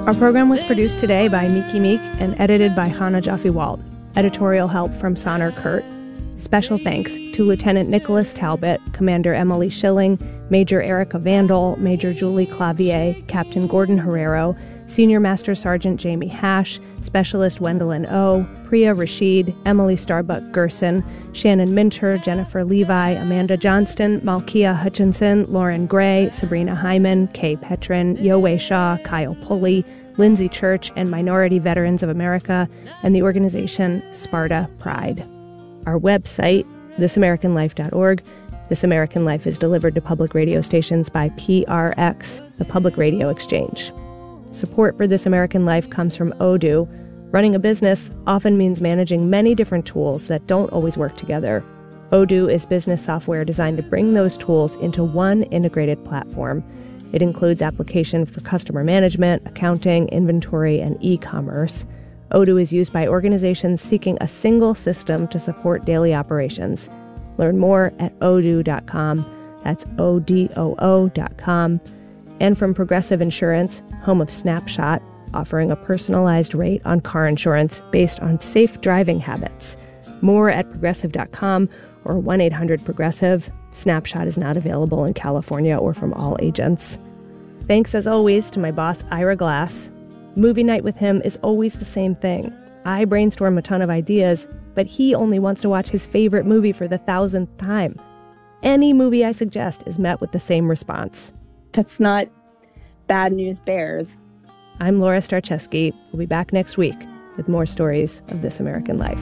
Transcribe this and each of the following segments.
Our program was produced today by Miki Meek and edited by Hannah Jaffe-Walt. Editorial help from Sonner Kurt. Special thanks to Lieutenant Nicholas Talbot, Commander Emily Schilling, Major Erica Vandal, Major Julie Clavier, Captain Gordon Herrero, Senior Master Sergeant Jamie Hash, Specialist Wendelin O, Priya Rashid, Emily Starbuck Gerson, Shannon Minter, Jennifer Levi, Amanda Johnston, Malkia Hutchinson, Lauren Gray, Sabrina Hyman, Kay Petrin, Yowei Shaw, Kyle Pulley, Lindsay Church, and Minority Veterans of America, and the organization Sparta Pride. Our website, thisamericanlife.org. This American Life is delivered to public radio stations by PRX, the Public Radio Exchange. Support for This American Life comes from Odoo. Running a business often means managing many different tools that don't always work together. Odoo is business software designed to bring those tools into one integrated platform. It includes applications for customer management, accounting, inventory, and e-commerce. Odoo is used by organizations seeking a single system to support daily operations. Learn more at odoo.com. That's ODOO.com. And from Progressive Insurance, home of Snapshot, offering a personalized rate on car insurance based on safe driving habits. More at progressive.com or 1-800-PROGRESSIVE. Snapshot is not available in California or from all agents. Thanks, as always, to my boss, Ira Glass. Movie night with him is always the same thing. I brainstorm a ton of ideas, but he only wants to watch his favorite movie for the 1,000th time. Any movie I suggest is met with the same response. That's not bad news bears. I'm Laura Starcheski. We'll be back next week with more stories of This American Life.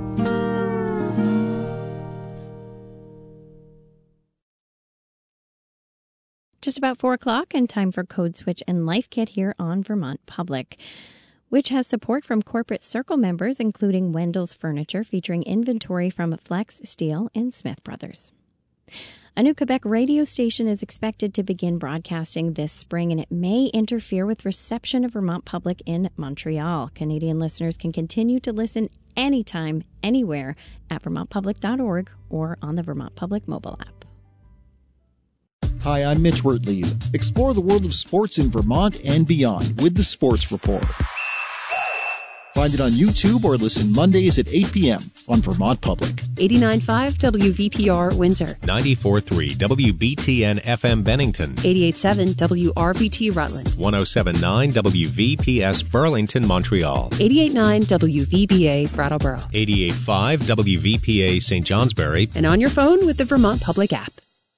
Just about 4 o'clock and time for Code Switch and Life Kit here on Vermont Public, which has support from corporate circle members, including Wendell's Furniture, featuring inventory from Flex, Steel, and Smith Brothers. A new Quebec radio station is expected to begin broadcasting this spring, and it may interfere with reception of Vermont Public in Montreal. Canadian listeners can continue to listen anytime, anywhere at vermontpublic.org or on the Vermont Public mobile app. Hi, I'm Mitch Wertlieb. Explore the world of sports in Vermont and beyond with the Sports Report. Find it on YouTube or listen Mondays at 8 p.m. on Vermont Public. 89.5 WVPR Windsor. 94.3 WBTN FM Bennington. 88.7 WRBT Rutland. 107.9 WVPS Burlington, Montreal. 88.9 WVBA Brattleboro. 88.5 WVPA St. Johnsbury. And on your phone with the Vermont Public app.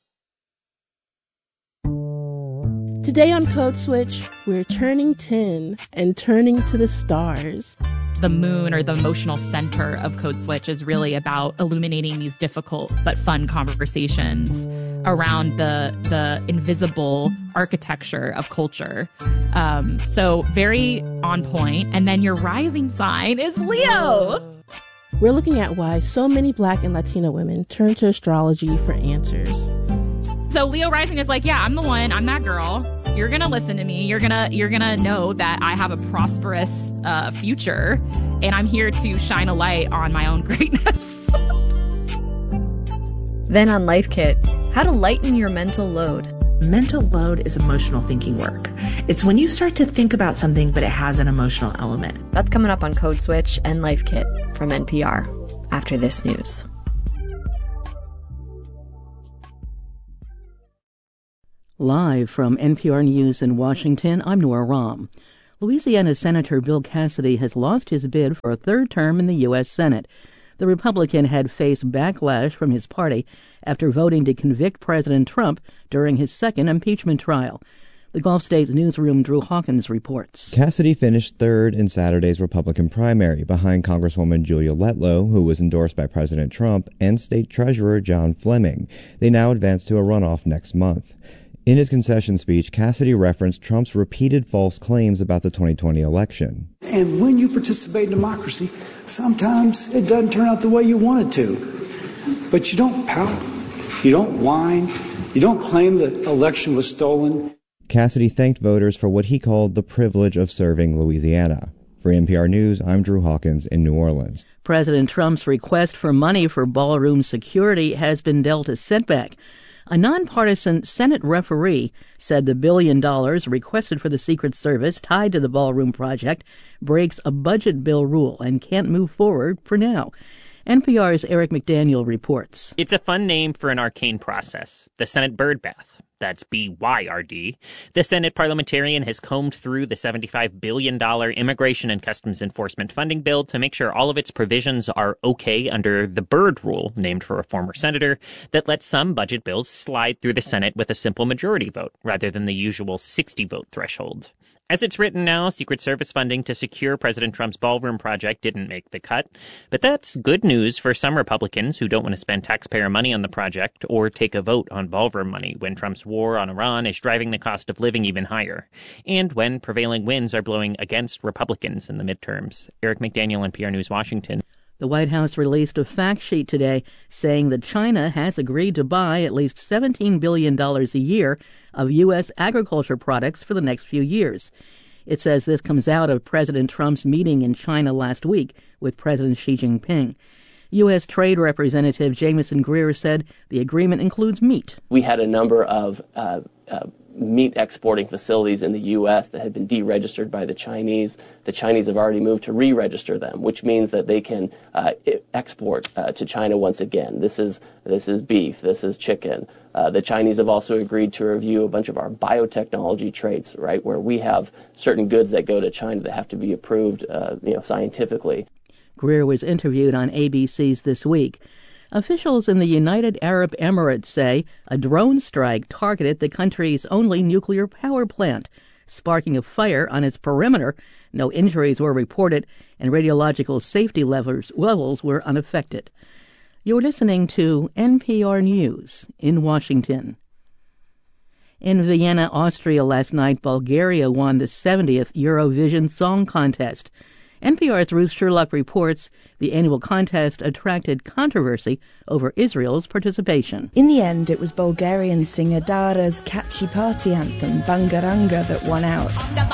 Today on Code Switch, we're turning 10 and turning to the stars. The moon, or the emotional center of Code Switch, is really about illuminating these difficult but fun conversations around the invisible architecture of culture. So very on point. And then your rising sign is Leo. We're looking at why so many Black and Latino women turn to astrology for answers. So Leo rising is like, yeah, I'm the one. I'm that girl. You're going to listen to me. You're gonna know that I have a prosperous future, and I'm here to shine a light on my own greatness. Then on Life Kit, how to lighten your mental load. Mental load is emotional thinking work. It's when you start to think about something, but it has an emotional element. That's coming up on Code Switch and Life Kit from NPR after this news. Live from NPR News in Washington, I'm Nora Rahm. Louisiana Senator Bill Cassidy has lost his bid for a third term in the U.S. Senate. The Republican had faced backlash from his party after voting to convict President Trump during his second impeachment trial. The Gulf States newsroom Drew Hawkins reports. Cassidy finished third in Saturday's Republican primary behind Congresswoman Julia Letlow, who was endorsed by President Trump, and State Treasurer John Fleming. They now advance to a runoff next month. In his concession speech, Cassidy referenced Trump's repeated false claims about the 2020 election. And when you participate in democracy, sometimes it doesn't turn out the way you want it to. But you don't pout, you don't whine, you don't claim the election was stolen. Cassidy thanked voters for what he called the privilege of serving Louisiana. For NPR News, I'm Drew Hawkins in New Orleans. President Trump's request for money for ballroom security has been dealt a setback. A nonpartisan Senate referee said the $1 billion requested for the Secret Service tied to the ballroom project breaks a budget bill rule and can't move forward for now. NPR's Eric McDaniel reports. It's a fun name for an arcane process, the Senate birdbath. That's BYRD. The Senate parliamentarian has combed through the $75 billion Immigration and Customs Enforcement funding bill to make sure all of its provisions are okay under the Byrd Rule, named for a former senator, that lets some budget bills slide through the Senate with a simple majority vote, rather than the usual 60-vote threshold. As it's written now, Secret Service funding to secure President Trump's ballroom project didn't make the cut. But that's good news for some Republicans who don't want to spend taxpayer money on the project or take a vote on ballroom money when Trump's war on Iran is driving the cost of living even higher, and when prevailing winds are blowing against Republicans in the midterms. Eric McDaniel, NPR News, Washington. The White House released a fact sheet today saying that China has agreed to buy at least $17 billion a year of U.S. agriculture products for the next few years. It says this comes out of President Trump's meeting in China last week with President Xi Jinping. U.S. Trade Representative Jamieson Greer said the agreement includes meat. We had a number of meat exporting facilities in the U.S. that had been deregistered by the Chinese. The Chinese have already moved to re-register them, which means that they can export to China once again. This is beef. This is chicken. The Chinese have also agreed to review a bunch of our biotechnology traits, right, where we have certain goods that go to China that have to be approved, scientifically. Greer was interviewed on ABC's This Week. Officials in the United Arab Emirates say a drone strike targeted the country's only nuclear power plant, sparking a fire on its perimeter. No injuries were reported, and radiological safety levels were unaffected. You're listening to NPR News in Washington. In Vienna, Austria last night, Bulgaria won the 70th Eurovision Song Contest. NPR's Ruth Sherlock reports the annual contest attracted controversy over Israel's participation. In the end, it was Bulgarian singer Dara's catchy party anthem, Bangaranga, that won out.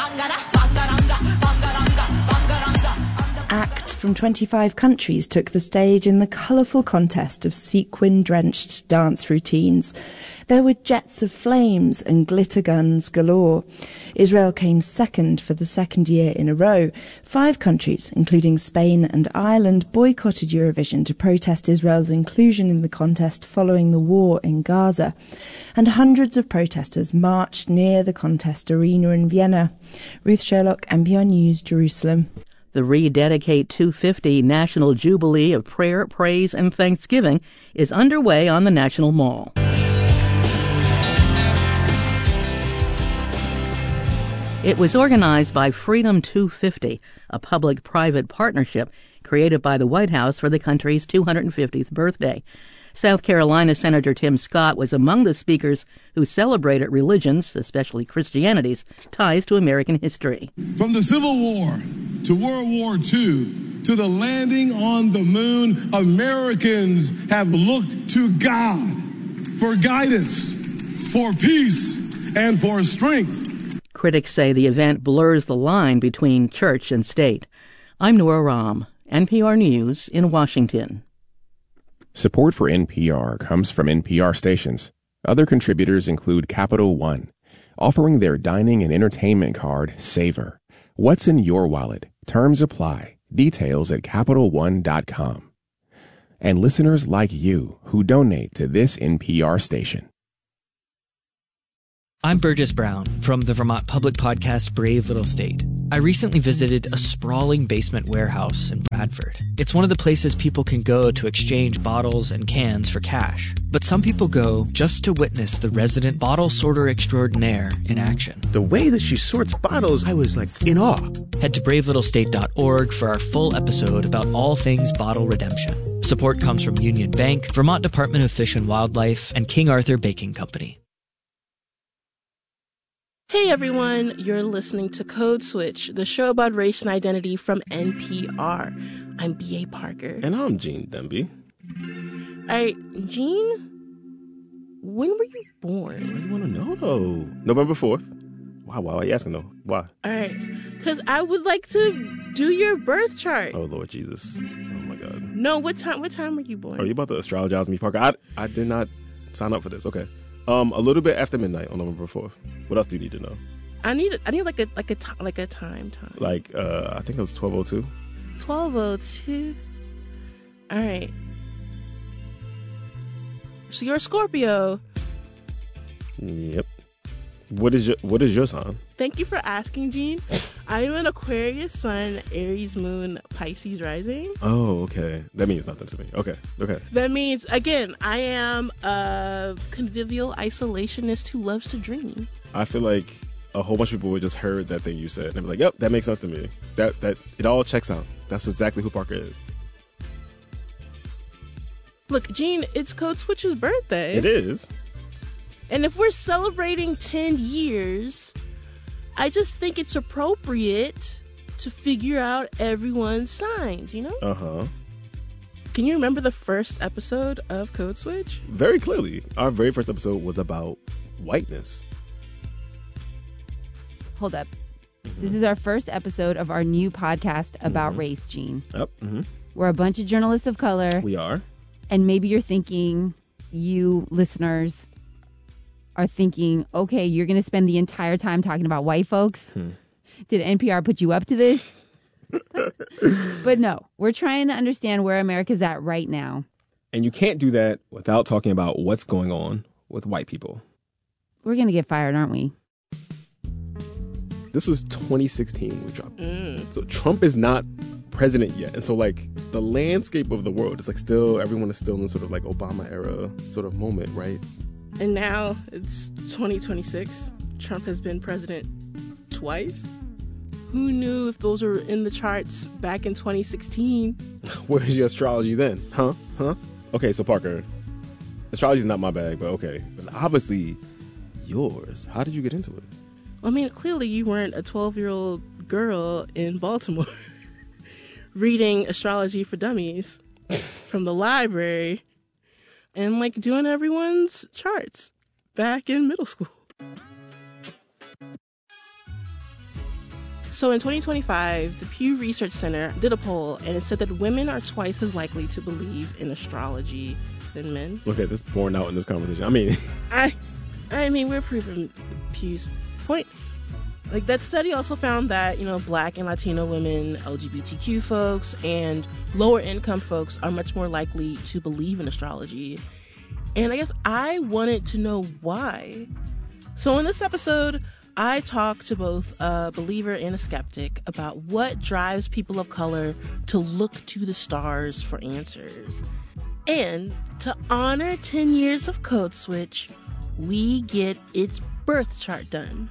Acts from 25 countries took the stage in the colourful contest of sequin-drenched dance routines. There were jets of flames and glitter guns galore. Israel came second for the second year in a row. 5 countries, including Spain and Ireland, boycotted Eurovision to protest Israel's inclusion in the contest following the war in Gaza. And hundreds of protesters marched near the contest arena in Vienna. Ruth Sherlock, NPR News, Jerusalem. The Rededicate 250 National Jubilee of Prayer, Praise, and Thanksgiving is underway on the National Mall. It was organized by Freedom 250, a public-private partnership created by the White House for the country's 250th birthday. South Carolina Senator Tim Scott was among the speakers who celebrated religions, especially Christianity's, ties to American history. From the Civil War to World War II to the landing on the moon, Americans have looked to God for guidance, for peace, and for strength. Critics say the event blurs the line between church and state. I'm Nora Rahm, NPR News in Washington. Support for NPR comes from NPR stations. Other contributors include Capital One, offering their dining and entertainment card, Savor. What's in your wallet? Terms apply. Details at CapitalOne.com. And listeners like you who donate to this NPR station. I'm Burgess Brown from the Vermont public podcast Brave Little State. I recently visited a sprawling basement warehouse in Bradford. It's one of the places people can go to exchange bottles and cans for cash. But some people go just to witness the resident bottle sorter extraordinaire in action. The way that she sorts bottles, I was in awe. Head to bravelittlestate.org for our full episode about all things bottle redemption. Support comes from Union Bank, Vermont Department of Fish and Wildlife, and King Arthur Baking Company. Hey everyone, you're listening to Code Switch, the show about race and identity from NPR. I'm B.A. Parker. And I'm Gene Demby. Alright, Gene, when were you born? What do you want to know, though? November 4th. Why are you asking, though? Why? Alright, because I would like to do your birth chart. Oh, Lord Jesus. Oh, my God. No, what time were you born? Oh, you about to astrologize me, Parker? I did not sign up for this. Okay. A little bit after midnight on November 4th. What else do you need to know? I need like a time. Like I think it was 12:02. 12:02. All right. So you're a Scorpio. Yep. What is your sign? Thank you for asking, Gene. I'm an Aquarius Sun, Aries Moon, Pisces Rising. Oh, okay. That means nothing to me. Okay. That means, again, I am a convivial isolationist who loves to dream. I feel like a whole bunch of people would just heard that thing you said and they'd be like, "Yep, that makes sense to me. That it all checks out. That's exactly who Parker is." Look, Gene, it's Code Switch's birthday. It is. And if we're celebrating 10 years, I just think it's appropriate to figure out everyone's signs, you know? Uh-huh. Can you remember the first episode of Code Switch? Very clearly. Our very first episode was about whiteness. Hold up. This is our first episode of our new podcast about race, Gene. Yep. We're a bunch of journalists of color. We are. And maybe you're thinking, you listeners are thinking, okay, you're going to spend the entire time talking about white folks? Did NPR put you up to this? But no, we're trying to understand where America's at right now. And you can't do that without talking about what's going on with white people. We're going to get fired, aren't we? This was 2016 when we dropped. So Trump is not president yet. And so like the landscape of the world is like still, everyone is still in sort of like Obama era sort of moment, right? And now it's 2026. Trump has been president twice. Who knew if those were in the charts back in 2016? Where's your astrology then? Huh? Okay, so Parker, astrology's not my bag, but okay. It's obviously yours. How did you get into it? I mean, clearly you weren't a 12-year-old girl in Baltimore reading Astrology for Dummies from the library and like doing everyone's charts back in middle school. So in 2025, the Pew Research Center did a poll and it said that women are twice as likely to believe in astrology than men. Okay, that's borne out in this conversation. I mean, I mean, we're proving Pew's point. Like, that study also found that, you know, Black and Latino women, LGBTQ folks, and lower income folks are much more likely to believe in astrology. And I guess I wanted to know why. So in this episode, I talk to both a believer and a skeptic about what drives people of color to look to the stars for answers. And to honor 10 years of Code Switch, we get its birth chart done.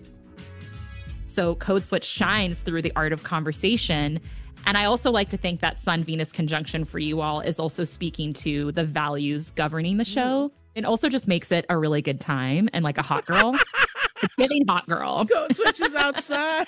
So Code Switch shines through the art of conversation. And I also like to think that Sun-Venus conjunction for you all is also speaking to the values governing the show. It also just makes it a really good time and like a hot girl. It's getting hot girl. Code Switch is outside.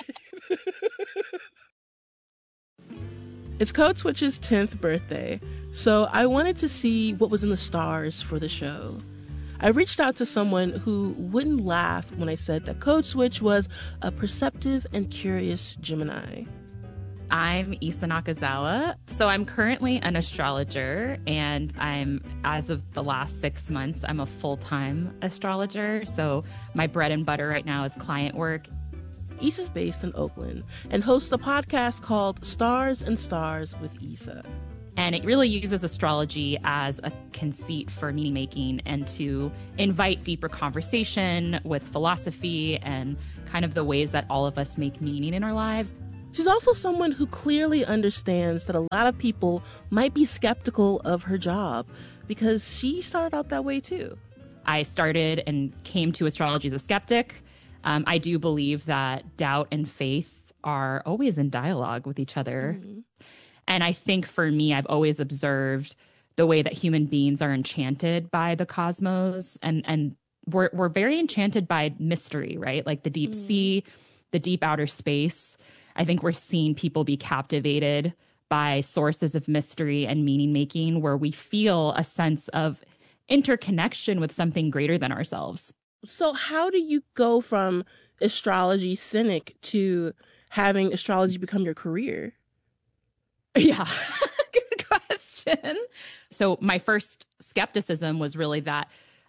It's Code Switch's 10th birthday, so I wanted to see what was in the stars for the show. I reached out to someone who wouldn't laugh when I said that Code Switch was a perceptive and curious Gemini. I'm Isa Nakazawa. So I'm currently an astrologer, and as of the last 6 months, I'm a full-time astrologer. So my bread and butter right now is client work. Isa's based in Oakland and hosts a podcast called Stars and Stars with Isa. And it really uses astrology as a conceit for meaning making and to invite deeper conversation with philosophy and kind of the ways that all of us make meaning in our lives. She's also someone who clearly understands that a lot of people might be skeptical of her job because she started out that way too. I started and came to astrology as a skeptic. I do believe that doubt and faith are always in dialogue with each other. Mm-hmm. And I think for me, I've always observed the way that human beings are enchanted by the cosmos. And we're very enchanted by mystery, right? Like the deep sea, the deep outer space. I think we're seeing people be captivated by sources of mystery and meaning making where we feel a sense of interconnection with something greater than ourselves. So how do you go from astrology cynic to having astrology become your career? Yeah, good question. So my first skepticism was really that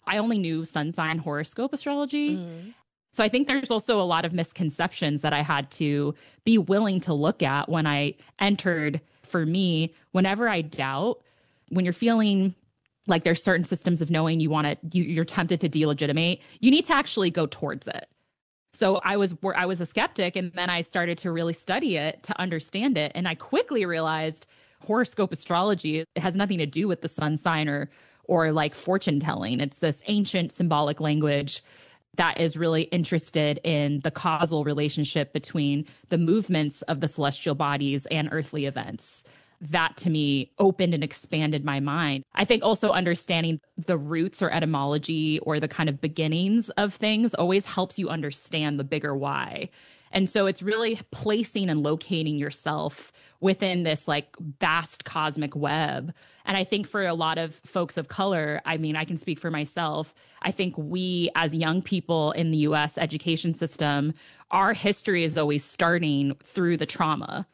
I only knew sun sign horoscope astrology. So I think there's also a lot of misconceptions that I had to be willing to look at when I entered. For me, whenever I doubt, when you're feeling like there's certain systems of knowing you're tempted to delegitimate, you need to actually go towards it. So I was a skeptic, and then I started to really study it to understand it. And I quickly realized horoscope astrology, it has nothing to do with the sun sign or like fortune telling. It's this ancient symbolic language that is really interested in the causal relationship between the movements of the celestial bodies and earthly events. That to me opened and expanded my mind. I think also understanding the roots or etymology or the kind of beginnings of things always helps you understand the bigger why. And so it's really placing and locating yourself within this like vast cosmic web. And I think for a lot of folks of color, I mean, I can speak for myself. I think we as young people in the US education system, our history is always starting through the trauma.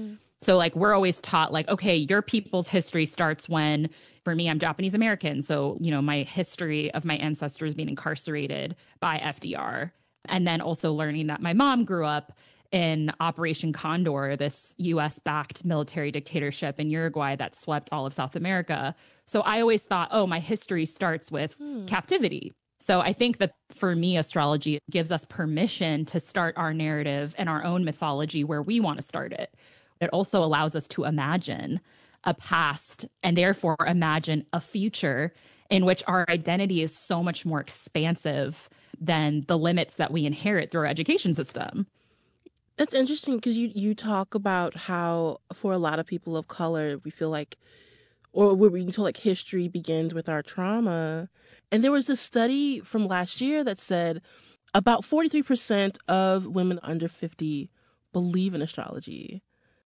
So like we're always taught like, okay, your people's history starts when, for me, I'm Japanese American. So, you know, my history of my ancestors being incarcerated by FDR. And then also learning that my mom grew up in Operation Condor, this US-backed military dictatorship in Uruguay that swept all of South America. So I always thought, oh, my history starts with captivity. So I think that for me, astrology gives us permission to start our narrative and our own mythology where we want to start it. It also allows us to imagine a past and therefore imagine a future in which our identity is so much more expansive than the limits that we inherit through our education system. That's interesting because you talk about how for a lot of people of color, we feel like, or we're being told like history begins with our trauma. And there was a study from last year that said about 43% of women under 50 believe in astrology.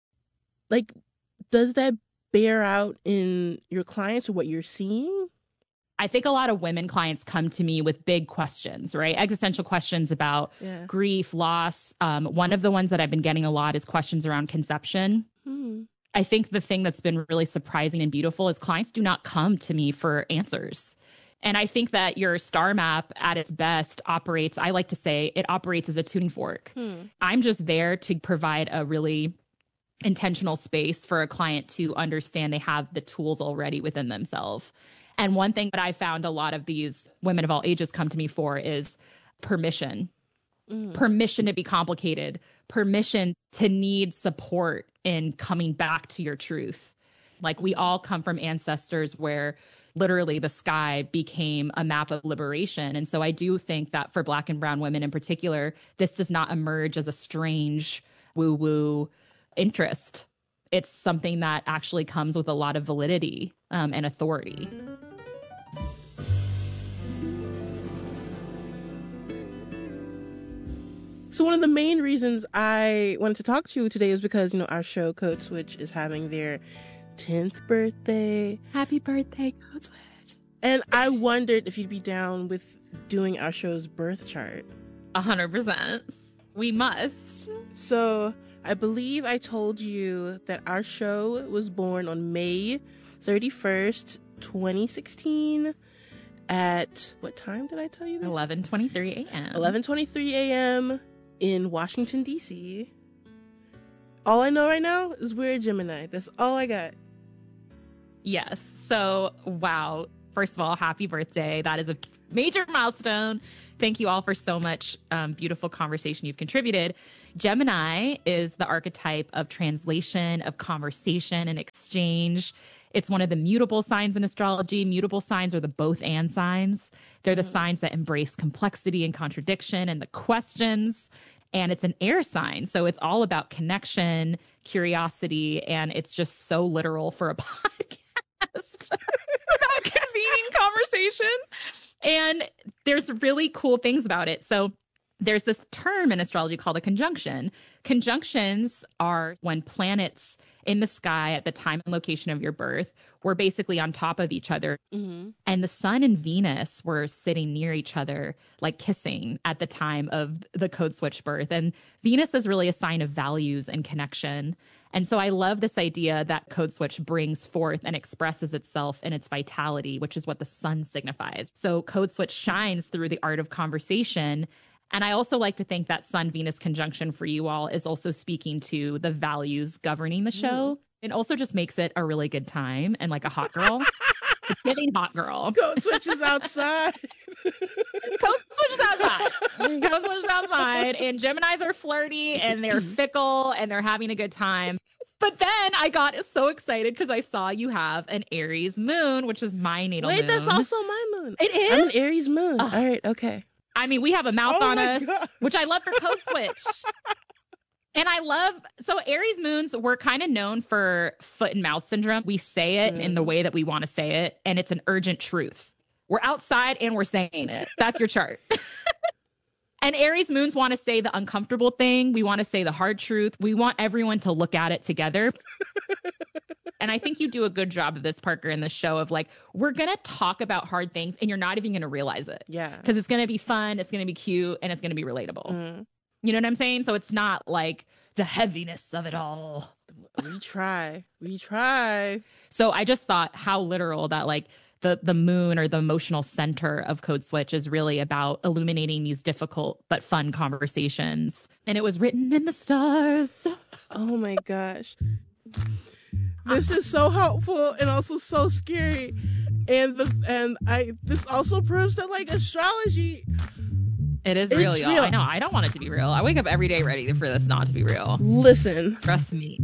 Like, does that bear out in your clients or what you're seeing? I think a lot of women clients come to me with big questions, right? Existential questions about grief, loss. One of the ones that I've been getting a lot is questions around conception. I think the thing that's been really surprising and beautiful is clients do not come to me for answers. And I think that your star map at its best operates, I like to say, it operates as a tuning fork. I'm just there to provide a really intentional space for a client to understand they have the tools already within themselves. And one thing that I found a lot of these women of all ages come to me for is permission. Permission to be complicated, permission to need support in coming back to your truth. Like we all come from ancestors where literally the sky became a map of liberation. And so I do think that for Black and brown women in particular, this does not emerge as a strange woo-woo interest. It's something that actually comes with a lot of validity and authority. So one of the main reasons I wanted to talk to you today is because, you know, our show Code Switch is having their 10th birthday. Happy birthday, Code Switch. And I wondered if you'd be down with doing our show's birth chart. 100%. We must. So I believe I told you that our show was born on May 31st, 2016 at, what time did I tell you that? 11:23 a.m. 11:23 a.m. in Washington, D.C. All I know right now is we're a Gemini. That's all I got. Yes. So, wow. First of all, happy birthday. That is a major milestone. Thank you all for so much beautiful conversation you've contributed. Gemini is the archetype of translation, of conversation and exchange. It's one of the mutable signs in astrology. Mutable signs are the both and signs. They're the signs that embrace complexity and contradiction and the questions. And it's an air sign. So it's all about connection, curiosity, and it's just so literal for a podcast about convening conversation. And there's really cool things about it. So there's this term in astrology called a conjunction. Conjunctions are when planets in the sky at the time and location of your birth were basically on top of each other. Mm-hmm. And the sun and Venus were sitting near each other, like kissing at the time of the code switch birth. And Venus is really a sign of values and connection. And so I love this idea that code switch brings forth and expresses itself in its vitality, which is what the sun signifies. So code switch shines through the art of conversation. And I also like to think that Sun-Venus conjunction for you all is also speaking to the values governing the show. It also just makes it a really good time and like a hot girl. It's giving hot girl. Code switch is outside. Code switch is outside. Code switch is outside. And Geminis are flirty and they're fickle and they're having a good time. But then I got so excited because I saw you have an Aries moon, which is my natal moon. Wait, that's also my moon. It is? I'm an Aries moon. All right, okay. I mean, we have a mouth on us, gosh. which I love for code switch. And I love, so Aries moons, we're kind of known for foot and mouth syndrome. We say it in the way that we want to say it, and it's an urgent truth. We're outside and we're saying it. That's your chart. And Aries moons want to say the uncomfortable thing. We want to say the hard truth. We want everyone to look at it together. And I think you do a good job of this, Parker, in the show of like, we're going to talk about hard things and you're not even going to realize it. Yeah. Because it's going to be fun, it's going to be cute, and it's going to be relatable. You know what I'm saying? So it's not like the heaviness of it all. We try. So I just thought how literal that like the moon or the emotional center of Code Switch is really about illuminating these difficult but fun conversations. And it was written in the stars. Oh my gosh. This is so helpful and also so scary. And this also proves that like astrology, it is real, y'all. I know. I don't want it to be real. I wake up every day ready for this not to be real. Listen. Trust me.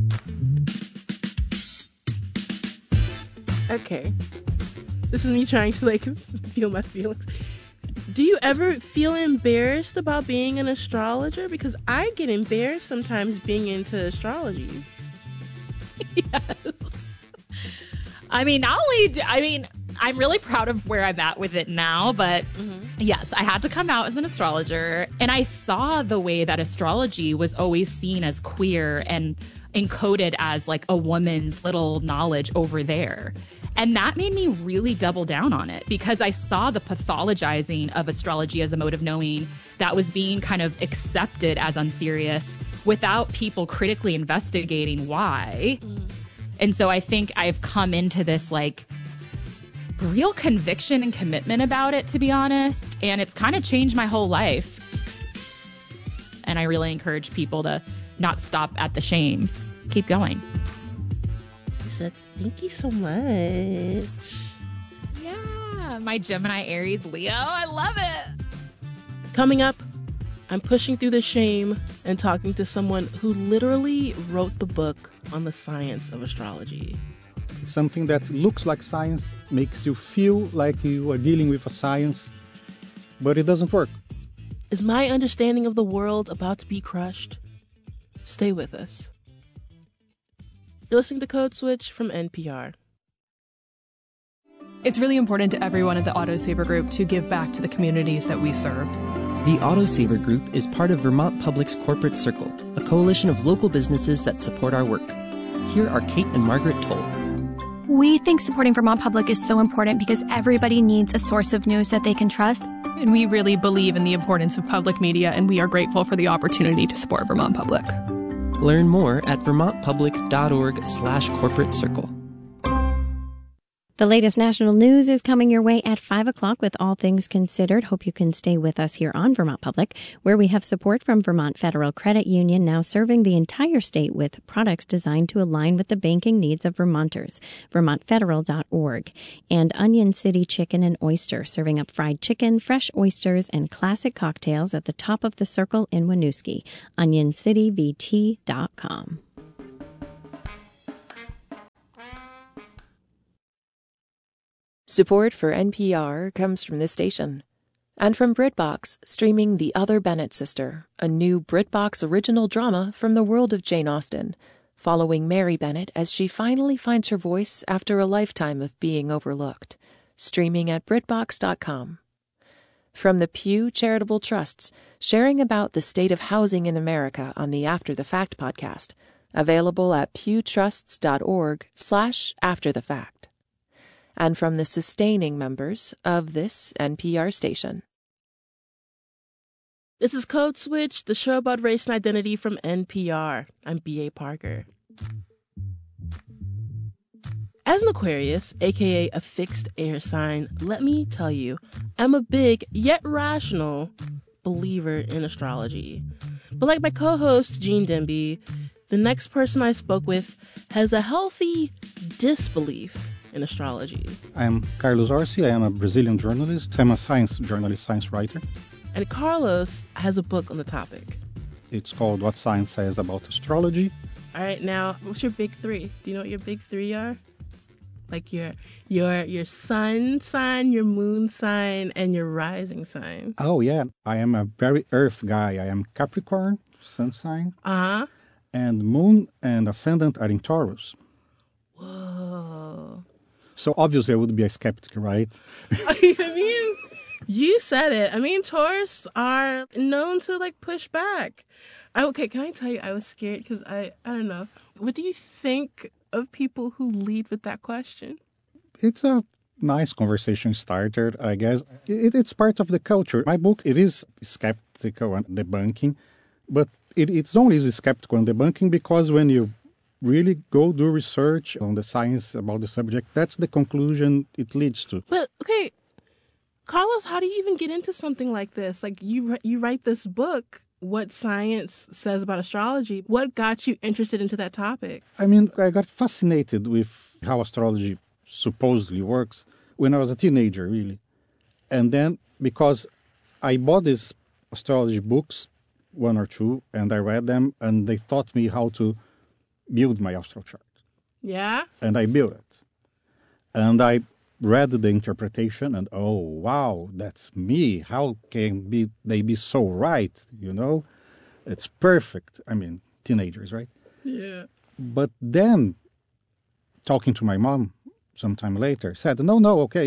Okay. This is me trying to like feel my feelings. Do you ever feel embarrassed about being an astrologer? Because I get embarrassed sometimes being into astrology. Yes. I'm really proud of where I'm at with it now, but yes, I had to come out as an astrologer, and I saw the way that astrology was always seen as queer and encoded as like a woman's little knowledge over there. And that made me really double down on it because I saw the pathologizing of astrology as a mode of knowing that was being kind of accepted as unserious without people critically investigating why. And so I think I've come into this like real conviction and commitment about it, to be honest. And it's kind of changed my whole life. And I really encourage people to not stop at the shame. Keep going. Lisa, thank you so much. Yeah, my Gemini, Aries, Leo. I love it. Coming up, I'm pushing through the shame and talking to someone who literally wrote the book on the science of astrology. Something that looks like science makes you feel like you are dealing with a science, but it doesn't work. Is my understanding of the world about to be crushed? Stay with us. You're listening to Code Switch from NPR. It's really important to everyone at the Autosaver Group to give back to the communities that we serve. The Autosaver Group is part of Vermont Public's Corporate Circle, a coalition of local businesses that support our work. Here are Kate and Margaret Toll. We think supporting Vermont Public is so important because everybody needs a source of news that they can trust. And we really believe in the importance of public media, and we are grateful for the opportunity to support Vermont Public. Learn more at vermontpublic.org/corporate circle. The latest national news is coming your way at 5 o'clock with All Things Considered. Hope you can stay with us here on Vermont Public, where we have support from Vermont Federal Credit Union, now serving the entire state with products designed to align with the banking needs of Vermonters. VermontFederal.org. And Onion City Chicken and Oyster, serving up fried chicken, fresh oysters, and classic cocktails at the top of the circle in Winooski. OnionCityVT.com. Support for NPR comes from this station and from BritBox, streaming The Other Bennett Sister, a new BritBox original drama from the world of Jane Austen, following Mary Bennett as she finally finds her voice after a lifetime of being overlooked. Streaming at BritBox.com. From the Pew Charitable Trusts, sharing about the state of housing in America on the After the Fact podcast, Available at pewtrusts.org/afterthefact. And from the sustaining members of this NPR station. This is Code Switch, the show about race and identity from NPR. I'm B.A. Parker. As an Aquarius, aka a fixed air sign, let me tell you, I'm a big yet rational believer in astrology. But like my co-host, Gene Demby, the next person I spoke with has a healthy disbelief in astrology. I am Carlos Orsi. I am a Brazilian journalist. I'm a science journalist, science writer. And Carlos has a book on the topic. It's called What Science Says About Astrology. All right, now, what's your big three? Do you know what your big three are? Like your sun sign, your moon sign, and your rising sign. Oh, yeah. I am a very earth guy. I am Capricorn, sun sign. Uh-huh. And moon and ascendant are in Taurus. Whoa. So obviously I would be a skeptic, right? I mean, you said it. I mean, Taurus are known to, like, push back. Okay, can I tell you, I was scared because I don't know. What do you think of people who lead with that question? It's a nice conversation starter, I guess. It's part of the culture. My book, it is skeptical and debunking, but it's only skeptical and debunking because when you really go do research on the science about the subject, that's the conclusion it leads to. But, okay, Carlos, how do you even get into something like this? Like, you write this book, What Science Says About Astrology. What got you interested into that topic? I mean, I got fascinated with how astrology supposedly works when I was a teenager, really. And then, because I bought these astrology books, one or two, and I read them, and they taught me how to build my astral chart. Yeah? And I built it. And I read the interpretation, and oh, wow, that's me. How can they be so right, you know? It's perfect. I mean, teenagers, right? Yeah. But then, talking to my mom sometime later, said, no,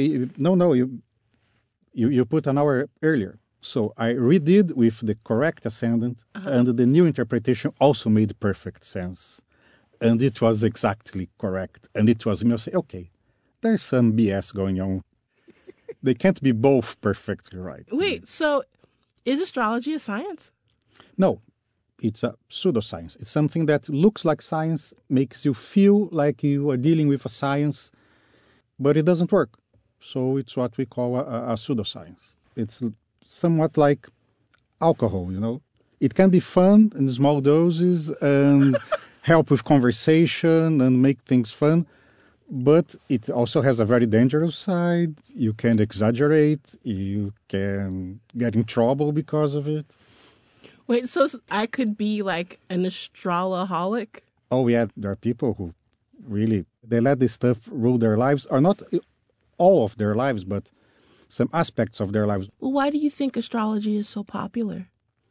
you put an hour earlier. So I redid with the correct ascendant, and the new interpretation also made perfect sense. And it was exactly correct. And it was me saying, okay, there's some BS going on. They can't be both perfectly right. Wait, so is astrology a science? No, it's a pseudoscience. It's something that looks like science, makes you feel like you are dealing with a science, but it doesn't work. So it's what we call a pseudoscience. It's somewhat like alcohol, you know. It can be fun in small doses and help with conversation and make things fun, but it also has a very dangerous side. You can exaggerate. You can get in trouble because of it. Wait, so I could be like an astrolaholic? Oh, yeah. There are people who really, they let this stuff rule their lives, or not all of their lives, but some aspects of their lives. Well, why do you think astrology is so popular?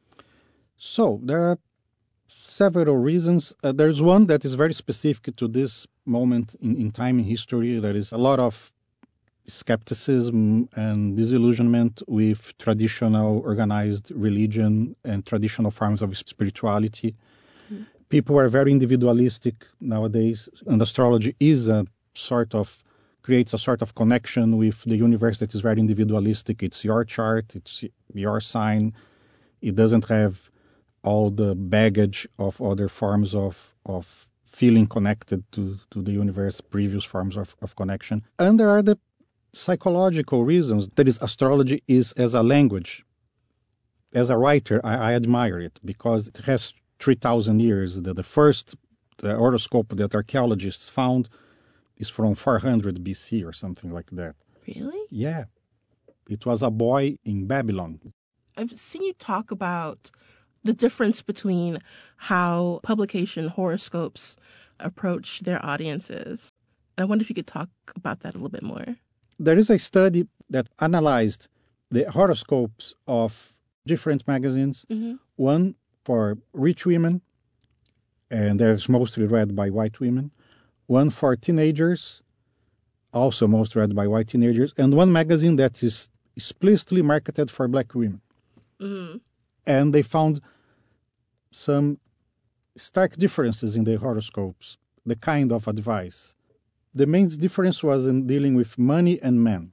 So, there are several reasons. There's one that is very specific to this moment in time in history. There is a lot of skepticism and disillusionment with traditional organized religion and traditional forms of spirituality. Mm-hmm. People are very individualistic nowadays, and astrology is creates a sort of connection with the universe that is very individualistic. It's your chart, it's your sign. It doesn't have all the baggage of other forms of feeling connected to the universe, previous forms of connection. And there are the psychological reasons. That is, astrology is as a language. As a writer, I admire it because it has 3,000 years. The first horoscope that archaeologists found is from 400 BC or something like that. Really? Yeah. It was a boy in Babylon. I've seen you talk about the difference between how publication horoscopes approach their audiences. I wonder if you could talk about that a little bit more. There is a study that analyzed the horoscopes of different magazines. Mm-hmm. One for rich women, and that's mostly read by white women. One for teenagers, also most read by white teenagers. And one magazine that is explicitly marketed for black women. Mm-hmm. And they found some stark differences in the horoscopes, the kind of advice. The main difference was in dealing with money and men.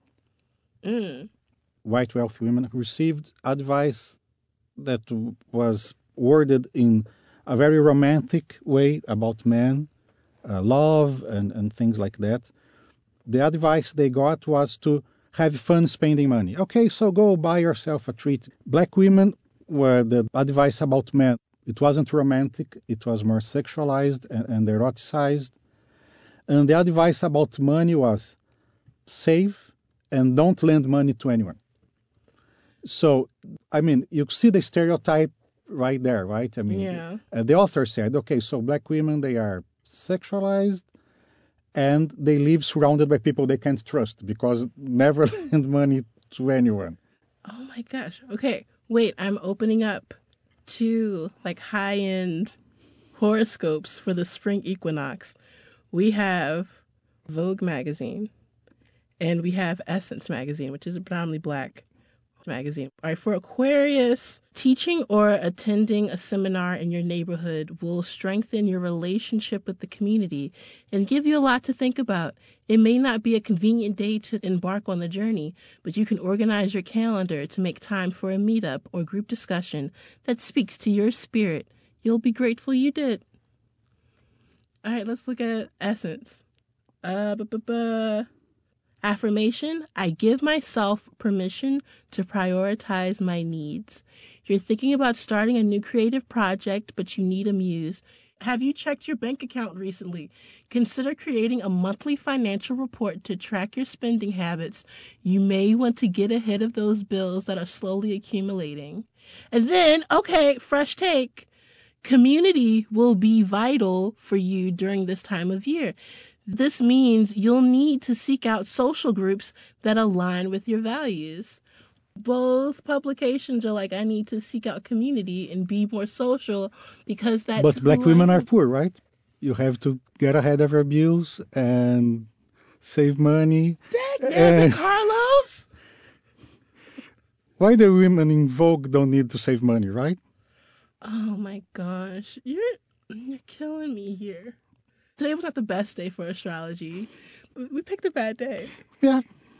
White wealthy women received advice that was worded in a very romantic way about men, love and things like that. The advice they got was to have fun spending money. Okay, so go buy yourself a treat. Black women were the advice about men. It wasn't romantic. It was more sexualized and eroticized. And the advice about money was save and don't lend money to anyone. So, I mean, you see the stereotype right there, right? I mean, the author said, okay, so black women, they are sexualized and they live surrounded by people they can't trust because never lend money to anyone. Oh my gosh. Okay, wait, I'm opening up to like high-end horoscopes for the spring equinox. We have Vogue magazine and we have Essence magazine, which is a predominantly black magazine. All right, for Aquarius, teaching or attending a seminar in your neighborhood will strengthen your relationship with the community and give you a lot to think about. It may not be a convenient day to embark on the journey, but you can organize your calendar to make time for a meetup or group discussion that speaks to your spirit. You'll be grateful you did. All right, let's look at Essence. Affirmation, I give myself permission to prioritize my needs. You're thinking about starting a new creative project, but you need a muse. Have you checked your bank account recently? Consider creating a monthly financial report to track your spending habits. You may want to get ahead of those bills that are slowly accumulating. And then, okay, fresh take. Community will be vital for you during this time of year. This means you'll need to seek out social groups that align with your values. Both publications are like, I need to seek out community and be more social because that's But black women are poor, right? You have to get ahead of your bills and save money. Dang, Carlos! Why the women in Vogue don't need to save money, right? Oh my gosh, you're killing me here. Today was not the best day for astrology. We picked a bad day. Yeah.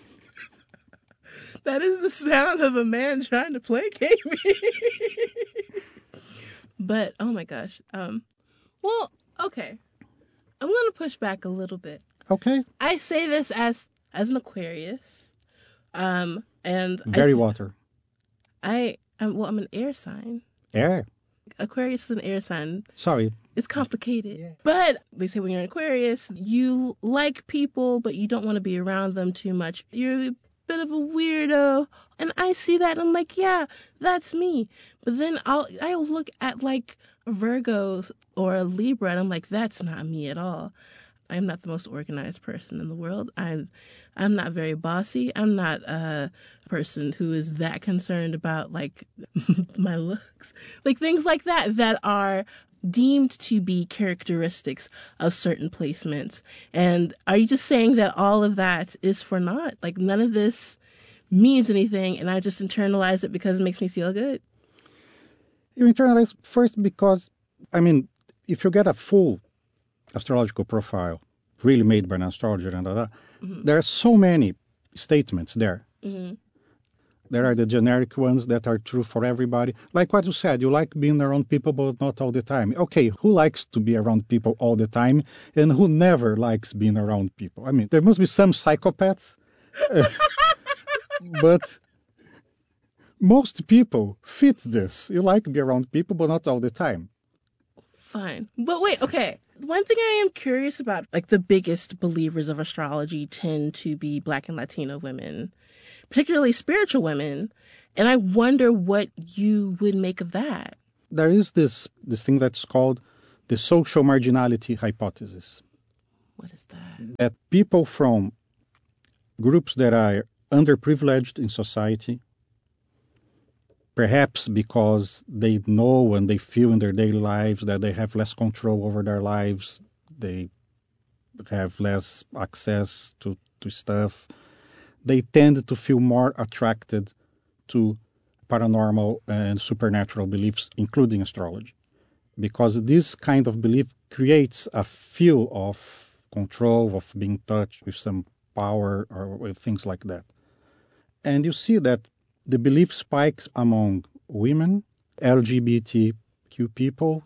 That is the sound of a man trying to placate me. But, oh my gosh. Well, okay. I'm going to push back a little bit. Okay. I say this as an Aquarius. And Very water. I'm an air sign. Air. Aquarius is an air sign. Sorry. It's complicated. Yeah. But they say when you're an Aquarius, you like people, but you don't want to be around them too much. You're a bit of a weirdo. And I see that and I'm like, yeah, that's me. But then I'll look at like a Virgo or a Libra and I'm like, that's not me at all. I'm not the most organized person in the world. I'm not very bossy. I'm not a person who is that concerned about like my looks. Like things like that are deemed to be characteristics of certain placements. And are you just saying that all of that is for naught? Like none of this means anything and I just internalize it because it makes me feel good? You internalize first because, I mean, if you get a full astrological profile really made by an astrologer and there are so many statements there. Mm-hmm. There are the generic ones that are true for everybody. Like what you said, you like being around people, but not all the time. Okay, who likes to be around people all the time and who never likes being around people? I mean, there must be some psychopaths, but most people fit this. You like to be around people, but not all the time. Fine. But wait, okay. One thing I am curious about, like the biggest believers of astrology tend to be Black and Latino women, particularly spiritual women. And I wonder what you would make of that. There is this thing that's called the social marginality hypothesis. What is that? That people from groups that are underprivileged in society, perhaps because they know and they feel in their daily lives that they have less control over their lives, they have less access to stuff, they tend to feel more attracted to paranormal and supernatural beliefs, including astrology. because this kind of belief creates a feel of control, of being touched with some power or with things like that. And you see that the belief spikes among women, LGBTQ people,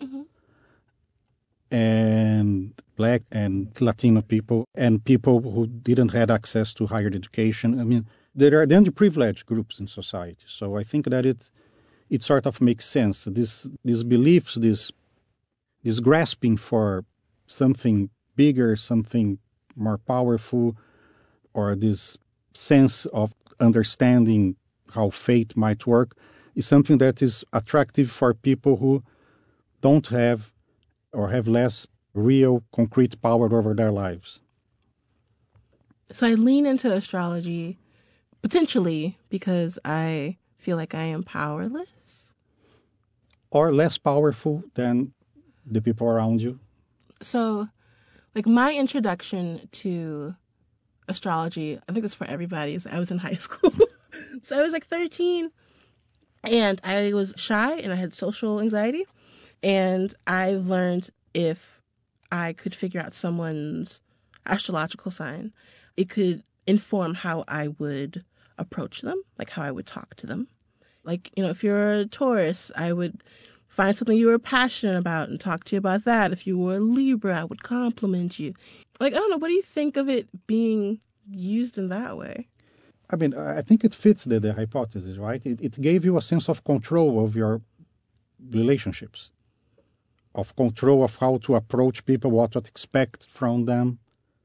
and Black and Latino people, and people who didn't have access to higher education. I mean, there are the underprivileged groups in society. So I think that it sort of makes sense. These beliefs, this grasping for something bigger, something more powerful, or this sense of understanding how fate might work, is something that is attractive for people who don't have or have less real, concrete power over their lives. So I lean into astrology potentially because I feel like I am powerless. Or less powerful than the people around you. So, like, my introduction to astrology, I think it's for everybody, is I was in high school. So I was like 13, and I was shy, and I had social anxiety. And I learned if I could figure out someone's astrological sign, it could inform how I would approach them, like how I would talk to them. Like, you know, if you're a Taurus, I would find something you were passionate about and talk to you about that. If you were a Libra, I would compliment you. Like, I don't know, what do you think of it being used in that way? I mean, I think it fits the hypothesis, right? It gave you a sense of control of your relationships, of control of how to approach people, what to expect from them.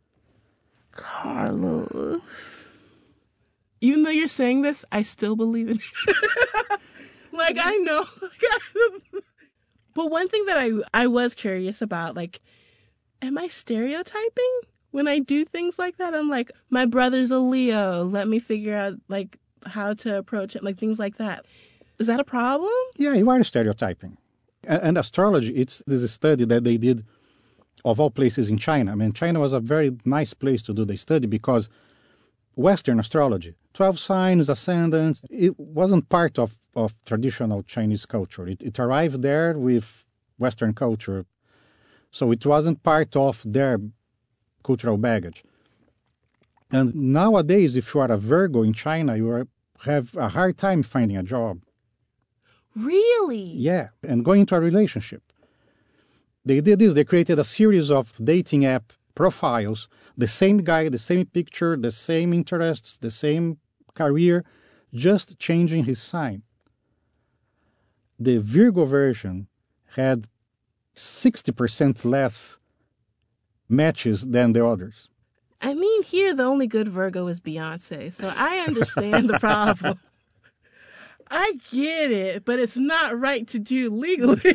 Carlos. Even though you're saying this, I still believe in it. Like, I know. But one thing that I was curious about, like, am I stereotyping when I do things like that? I'm like, my brother's a Leo. Let me figure out, like, how to approach it, like, things like that. Is that a problem? Yeah, you are stereotyping. And astrology, there's a study that they did of all places in China. I mean, China was a very nice place to do the study because Western astrology, 12 signs, ascendants, it wasn't part of traditional Chinese culture. It arrived there with Western culture. So it wasn't part of their cultural baggage. And nowadays, if you are a Virgo in China, you have a hard time finding a job. Really? Yeah, and going into a relationship. They did this. They created a series of dating app profiles. The same guy, the same picture, the same interests, the same career, just changing his sign. The Virgo version had 60% less matches than the others. I mean, here the only good Virgo is Beyonce, so I understand the problem. I get it, but it's not right to do legally.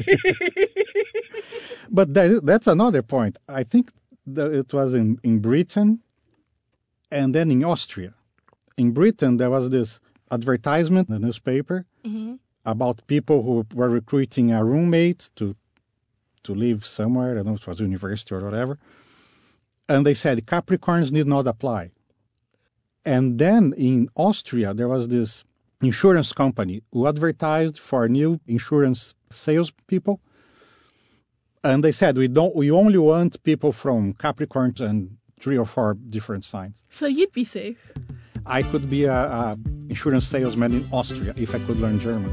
But that's another point. I think that it was in Britain and then in Austria. In Britain, there was this advertisement in the newspaper about people who were recruiting a roommate to live somewhere. I don't know if it was university or whatever. And they said Capricorns need not apply. And then in Austria, there was this insurance company who advertised for new insurance salespeople. And they said, we only want people from Capricorns and 3 or 4 different signs. So you'd be safe. I could be a insurance salesman in Austria if I could learn German.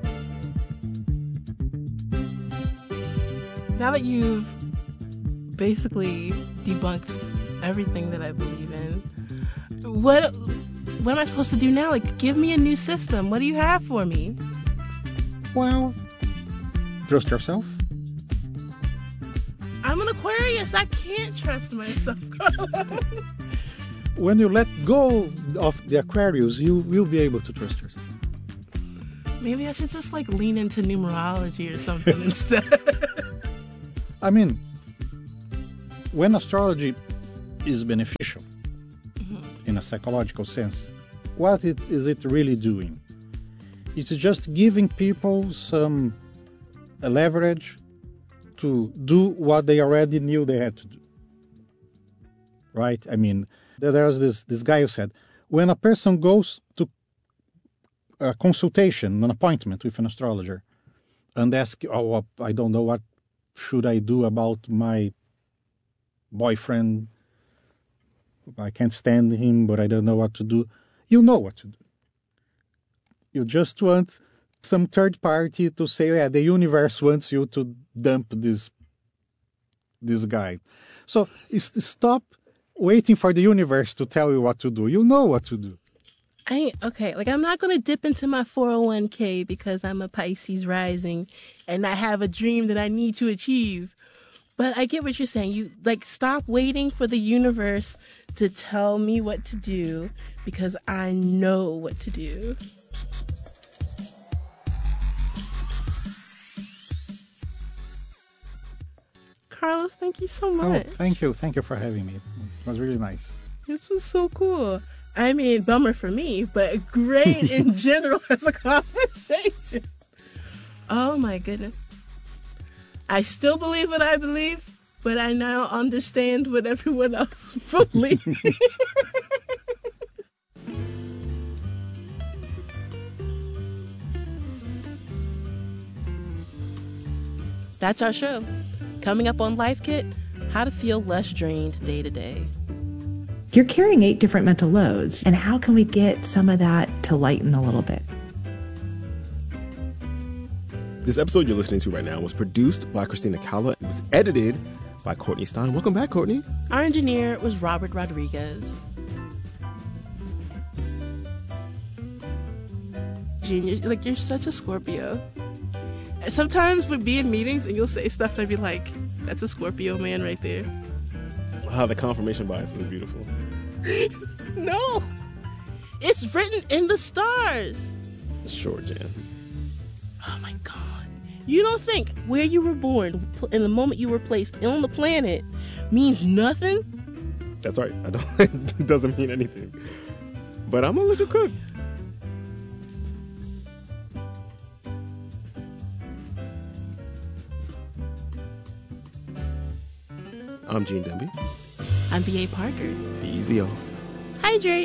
Now that you've basically debunked everything that I believe in, what am I supposed to do now? Like, give me a new system. What do you have for me? Well, trust yourself. I'm an Aquarius. I can't trust myself, Carlos. When you let go of the Aquarius, you will be able to trust yourself. Maybe I should just, like, lean into numerology or something instead. I mean, when astrology is beneficial in a psychological sense, what is it really doing? It's just giving people some leverage to do what they already knew they had to do. Right? I mean, there was this guy who said, when a person goes to a consultation, an appointment with an astrologer, and asks, I don't know what should I do about my boyfriend? I can't stand him, but I don't know what to do. You know what to do. You just want some third party to say, yeah, the universe wants you to dump this guy. So stop waiting for the universe to tell you what to do. You know what to do. I'm not going to dip into my 401k because I'm a Pisces rising and I have a dream that I need to achieve. But I get what you're saying. You stop waiting for the universe to tell me what to do because I know what to do. Carlos, thank you so much. Oh, thank you. Thank you for having me. It was really nice. This was so cool. I mean, bummer for me, but great in general as a conversation. Oh my goodness. I still believe what I believe, but I now understand what everyone else believes. That's our show. Coming up on Life Kit, how to feel less drained day to day. You're carrying 8 different mental loads, and how can we get some of that to lighten a little bit? This episode you're listening to right now was produced by Christina Calla and was edited by Courtney Stein. Welcome back, Courtney. Our engineer was Robert Rodriguez. Genius. You're such a Scorpio. Sometimes we'd be in meetings and you'll say stuff and I'd be like, that's a Scorpio man right there. Wow, the confirmation bias is beautiful. No! It's written in the stars. Sure, Jan. Oh my God. You don't think where you were born and the moment you were placed on the planet means nothing? That's right. It doesn't mean anything. But I'm gonna let you cook. I'm Gene Demby. I'm B.A. Parker. Be easy, y'all. Hydrate.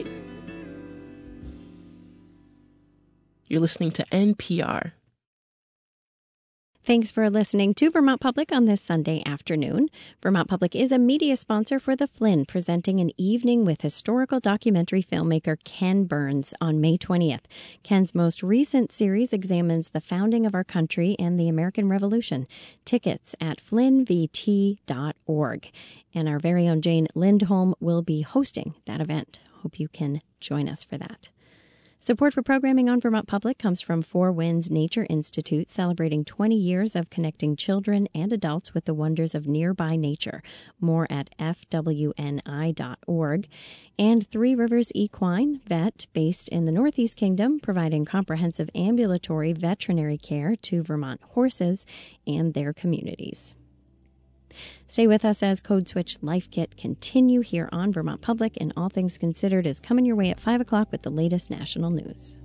You're listening to NPR. Thanks for listening to Vermont Public on this Sunday afternoon. Vermont Public is a media sponsor for the Flynn, presenting an evening with historical documentary filmmaker Ken Burns on May 20th. Ken's most recent series examines the founding of our country and the American Revolution. Tickets at flynnvt.org. And our very own Jane Lindholm will be hosting that event. Hope you can join us for that. Support for programming on Vermont Public comes from Four Winds Nature Institute, celebrating 20 years of connecting children and adults with the wonders of nearby nature. More at fwni.org. And Three Rivers Equine Vet, based in the Northeast Kingdom, providing comprehensive ambulatory veterinary care to Vermont horses and their communities. Stay with us as Code Switch Life Kit continue here on Vermont Public, and All Things Considered is coming your way at 5 o'clock with the latest national news.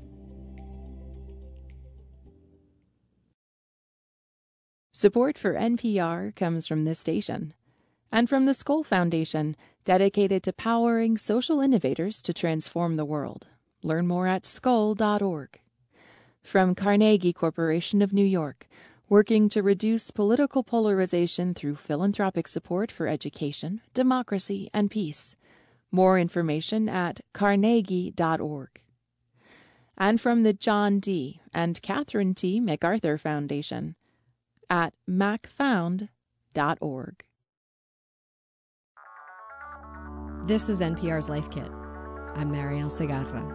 Support for NPR comes from this station and from the Skoll Foundation, dedicated to powering social innovators to transform the world. Learn more at skoll.org. From Carnegie Corporation of New York, working to reduce political polarization through philanthropic support for education, democracy, and peace. More information at carnegie.org. And from the John D. and Catherine T. MacArthur Foundation at macfound.org. This is NPR's Life Kit. I'm Marielle Segarra.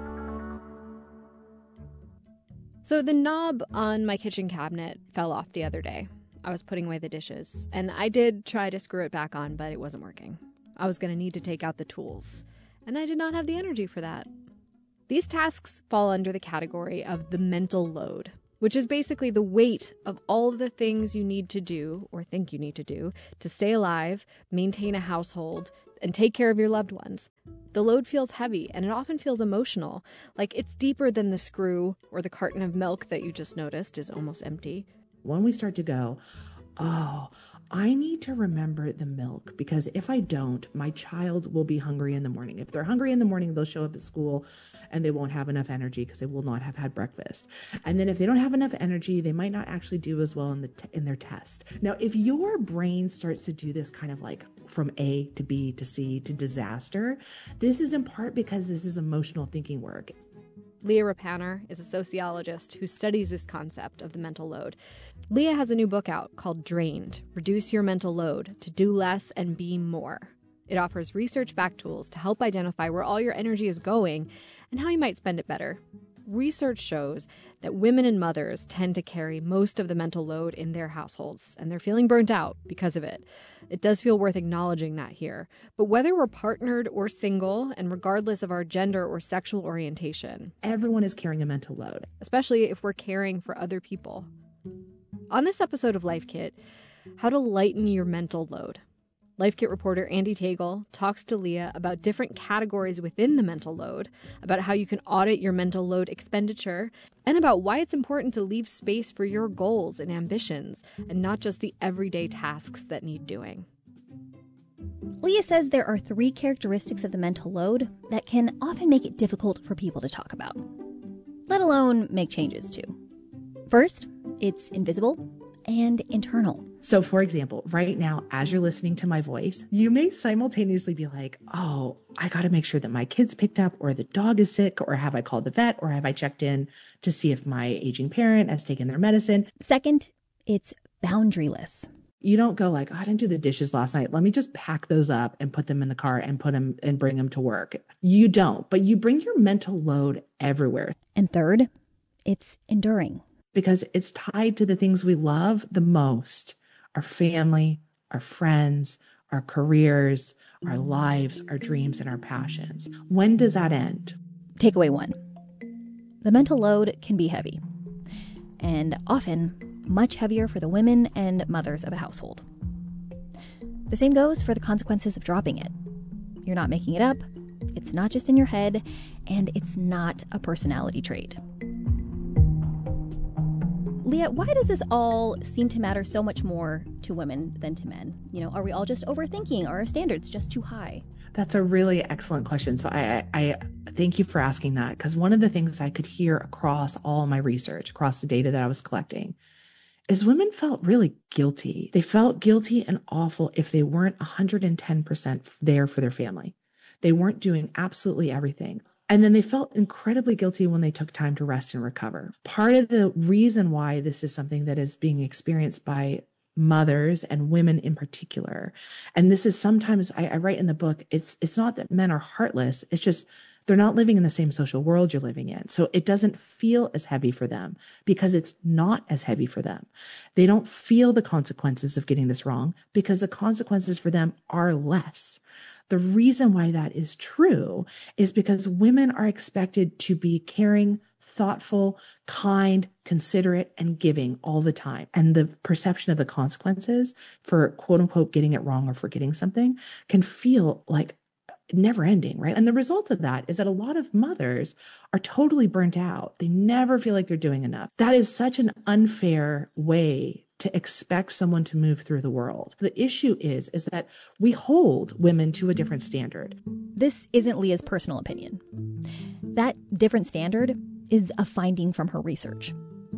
So the knob on my kitchen cabinet fell off the other day. I was putting away the dishes, and I did try to screw it back on, but it wasn't working. I was going to need to take out the tools, and I did not have the energy for that. These tasks fall under the category of the mental load, which is basically the weight of all of the things you need to do, or think you need to do, to stay alive, maintain a household, and take care of your loved ones. The load feels heavy, and it often feels emotional, like it's deeper than the screw or the carton of milk that you just noticed is almost empty. When we start to go, oh, I need need to remember the milk, because if I don't, my child will be hungry in the morning. If they're hungry in the morning, they'll show up at school and they won't have enough energy because they will not have had breakfast. And then if they don't have enough energy, they might not actually do as well in their test. Now, if your brain starts to do this kind of like from A to B to C to disaster, this is in part because this is emotional thinking work. Leah Rapaner is a sociologist who studies this concept of the mental load. Leah has a new book out called Drained: Reduce Your Mental Load to Do Less and Be More. It offers research-backed tools to help identify where all your energy is going and how you might spend it better. Research shows that women and mothers tend to carry most of the mental load in their households, and they're feeling burnt out because of it. It does feel worth acknowledging that here. But whether we're partnered or single, and regardless of our gender or sexual orientation, everyone is carrying a mental load, especially if we're caring for other people. On this episode of Life Kit, how to lighten your mental load. Life Kit reporter Andee Tagle talks to Leah about different categories within the mental load, about how you can audit your mental load expenditure, and about why it's important to leave space for your goals and ambitions, and not just the everyday tasks that need doing. Leah says there are 3 characteristics of the mental load that can often make it difficult for people to talk about, let alone make changes to. First, it's invisible and internal. So, for example, right now, as you're listening to my voice, you may simultaneously be like, oh, I got to make sure that my kid's picked up, or the dog is sick, or have I called the vet, or have I checked in to see if my aging parent has taken their medicine? Second, it's boundaryless. You don't go like, oh, I didn't do the dishes last night. Let me just pack those up and put them in the car and put them and bring them to work. You don't, but you bring your mental load everywhere. And third, it's enduring. Because it's tied to the things we love the most: our family, our friends, our careers, our lives, our dreams, and our passions. When does that end? Takeaway 1. The mental load can be heavy, and often much heavier for the women and mothers of a household. The same goes for the consequences of dropping it. You're not making it up, it's not just in your head, and it's not a personality trait. Leah, why does this all seem to matter so much more to women than to men? You know, are we all just overthinking? Are our standards just too high? That's a really excellent question. So I thank you for asking that, because one of the things I could hear across all my research, across the data that I was collecting, is women felt really guilty. They felt guilty and awful if they weren't 110% there for their family. They weren't doing absolutely everything. And then they felt incredibly guilty when they took time to rest and recover. Part of the reason why this is something that is being experienced by mothers and women in particular, and this is sometimes, I write in the book, it's not that men are heartless, it's just they're not living in the same social world you're living in. So it doesn't feel as heavy for them because it's not as heavy for them. They don't feel the consequences of getting this wrong because the consequences for them are less. The reason why that is true is because women are expected to be caring, thoughtful, kind, considerate, and giving all the time. And the perception of the consequences for quote unquote getting it wrong or forgetting something can feel like never ending, right? And the result of that is that a lot of mothers are totally burnt out. They never feel like they're doing enough. That is such an unfair way to expect someone to move through the world. The issue is that we hold women to a different standard. This isn't Leah's personal opinion. That different standard is a finding from her research.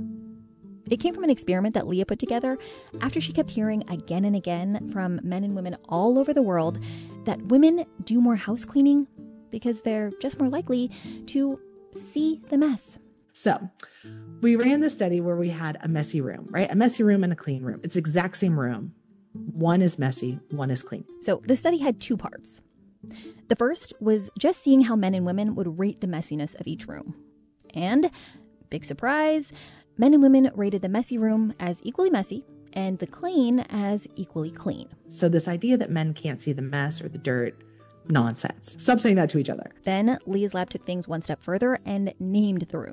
It came from an experiment that Leah put together after she kept hearing again and again from men and women all over the world that women do more house cleaning because they're just more likely to see the mess. So we ran this study where we had a messy room, right? A messy room and a clean room. It's the exact same room. One is messy, one is clean. So the study had 2 parts. The first was just seeing how men and women would rate the messiness of each room. And, big surprise, men and women rated the messy room as equally messy and the clean as equally clean. So this idea that men can't see the mess or the dirt, nonsense. Stop saying that to each other. Then Leah's lab took things one step further and named the rooms.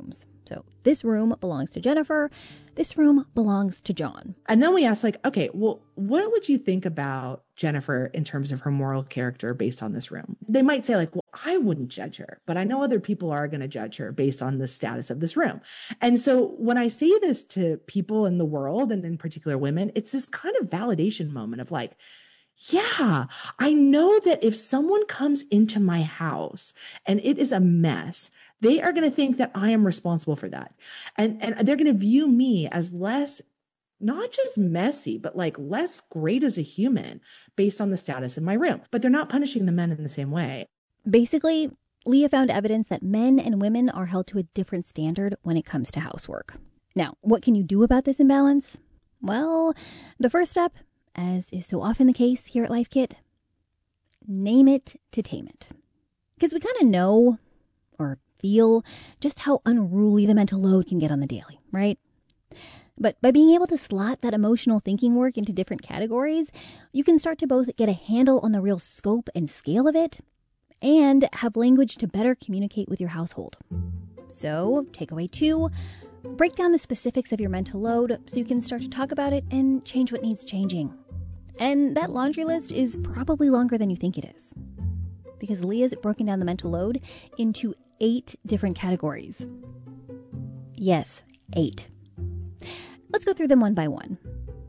So this room belongs to Jennifer. This room belongs to John. And then we asked, like, okay, well, what would you think about Jennifer in terms of her moral character based on this room? They might say, like, well, I wouldn't judge her, but I know other people are going to judge her based on the status of this room. And so when I say this to people in the world, and in particular women, it's this kind of validation moment of like, yeah, I know that if someone comes into my house and it is a mess, they are going to think that I am responsible for that. And they're going to view me as less, not just messy, but like less great as a human based on the status in my room. But they're not punishing the men in the same way. Basically, Leah found evidence that men and women are held to a different standard when it comes to housework. Now, what can you do about this imbalance? Well, the first step, as is so often the case here at Life Kit, name it to tame it. Because we kind of know or feel just how unruly the mental load can get on the daily, right? But by being able to slot that emotional thinking work into different categories, you can start to both get a handle on the real scope and scale of it and have language to better communicate with your household. So, takeaway 2, break down the specifics of your mental load so you can start to talk about it and change what needs changing. And that laundry list is probably longer than you think it is, because Leah's broken down the mental load into 8 different categories. Yes, 8. Let's go through them one by one.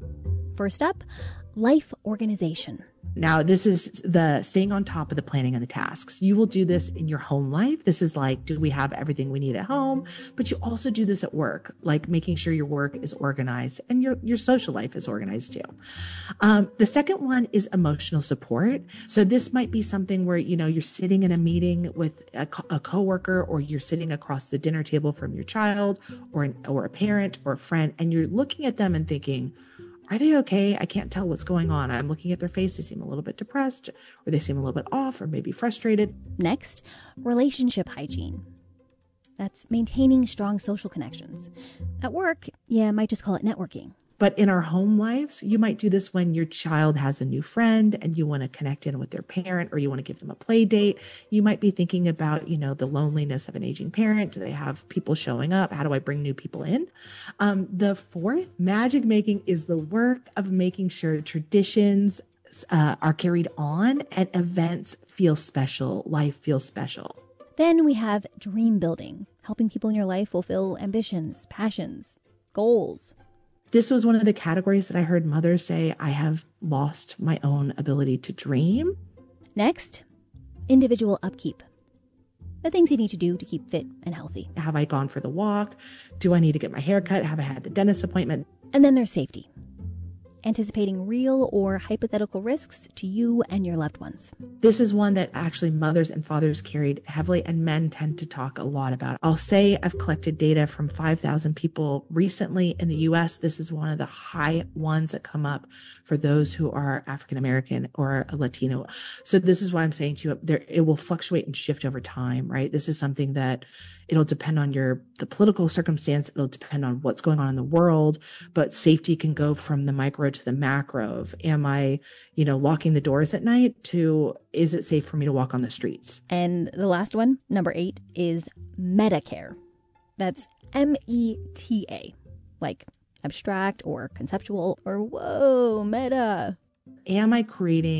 First up, life organization. Now, this is the staying on top of the planning and the tasks. You will do this in your home life. This is like, do we have everything we need at home? But you also do this at work, like making sure your work is organized and your social life is organized too. The second one is emotional support. So this might be something where, you're sitting in a meeting with a coworker, or you're sitting across the dinner table from your child or a parent or a friend, and you're looking at them and thinking, are they okay? I can't tell what's going on. I'm looking at their face. They seem a little bit depressed, or they seem a little bit off, or maybe frustrated. Next, relationship hygiene. That's maintaining strong social connections. At work, you might just call it networking. But in our home lives, you might do this when your child has a new friend and you want to connect in with their parent, or you want to give them a play date. You might be thinking about, the loneliness of an aging parent. Do they have people showing up? How do I bring new people in? The fourth, magic making, is the work of making sure traditions are carried on and events feel special, life feels special. Then we have dream building, helping people in your life fulfill ambitions, passions, goals. This was one of the categories that I heard mothers say, I have lost my own ability to dream. Next, individual upkeep. The things you need to do to keep fit and healthy. Have I gone for the walk? Do I need to get my hair cut? Have I had the dentist appointment? And then there's safety. Anticipating real or hypothetical risks to you and your loved ones. This is one that actually mothers and fathers carried heavily, and men tend to talk a lot about. I'll say I've collected data from 5,000 people recently in the US. This is one of the high ones that come up for those who are African American or Latino. So this is why I'm saying to you, it will fluctuate and shift over time, right? This is something that it'll depend on the political circumstance. It'll depend on what's going on in the world, but safety can go from the micro to the macro of, am I, locking the doors at night, to, is it safe for me to walk on the streets? And the last one, number 8, is Medicare. That's META, like abstract or conceptual, or whoa, meta. Am I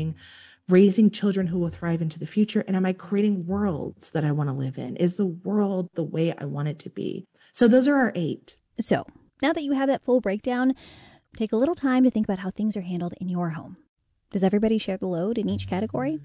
raising children who will thrive into the future? And am I creating worlds that I want to live in? Is the world the way I want it to be? So those are our 8. So now that you have that full breakdown, take a little time to think about how things are handled in your home. Does everybody share the load in each category?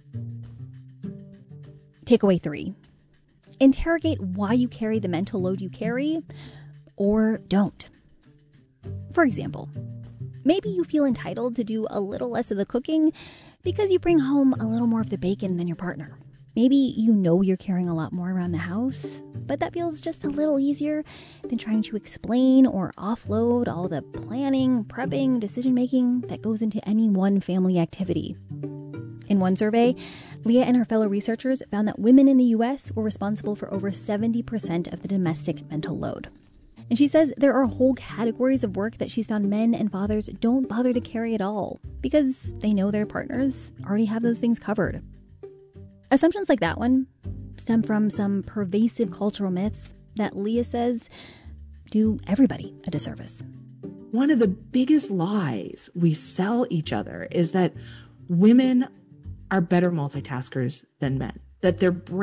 Takeaway 3. Interrogate why you carry the mental load you carry, or don't. For example, maybe you feel entitled to do a little less of the cooking because you bring home a little more of the bacon than your partner. Maybe you're carrying a lot more around the house, but that feels just a little easier than trying to explain or offload all the planning, prepping, decision-making that goes into any one family activity. In one survey, Leah and her fellow researchers found that women in the U.S. were responsible for over 70% of the domestic mental load. And she says there are whole categories of work that she's found men and fathers don't bother to carry at all because they know their partners already have those things covered. Assumptions like that one stem from some pervasive cultural myths that Leah says do everybody a disservice. One of the biggest lies we sell each other is that women are better multitaskers than men, that their brain